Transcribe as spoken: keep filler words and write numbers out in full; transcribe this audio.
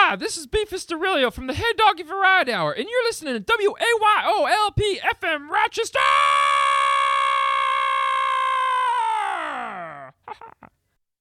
Hi, this is Beefus Derillo from the Head Doggy Variety Hour, and you're listening to W A Y O L P F M Rochester!